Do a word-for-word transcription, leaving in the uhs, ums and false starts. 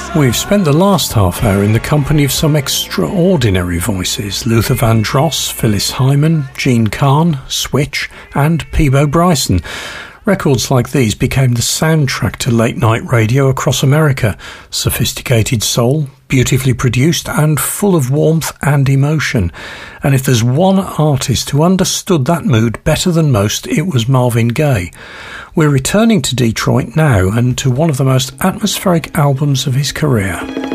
We've spent the last half hour in the company of some extraordinary voices: Luther Vandross, Phyllis Hyman, Gene Kahn, Switch and Peabo Bryson. Records like these became the soundtrack to late-night radio across America. Sophisticated soul, beautifully produced and full of warmth and emotion. And if there's one artist who understood that mood better than most, it was Marvin Gaye. We're returning to Detroit now and to one of the most atmospheric albums of his career.